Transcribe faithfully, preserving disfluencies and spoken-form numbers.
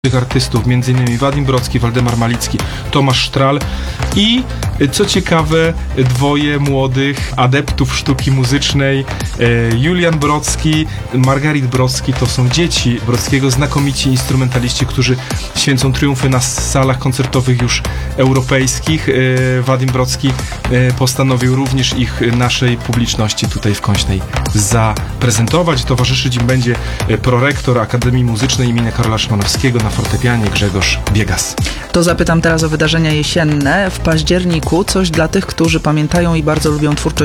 artystów, między innymi Wadim Brocki, Waldemar Malicki, Tomasz Sztral i, co ciekawe, dwoje młodych adeptów sztuki muzycznej, Julian Brocki, Margarit Brocki. To są dzieci Brockiego, znakomici instrumentaliści, którzy święcą triumfy na salach koncertowych już europejskich. Wadim Brocki postanowił również ich naszej publiczności tutaj w Kośnej zaprezentować. Towarzyszyć im będzie prorektor Akademii Muzycznej imienia Karola Szymanowskiego na fortepianie Grzegorz Biegas. To zapytam teraz o wydarzenia jesienne w październiku. Coś dla tych, którzy pamiętają i bardzo lubią twórczość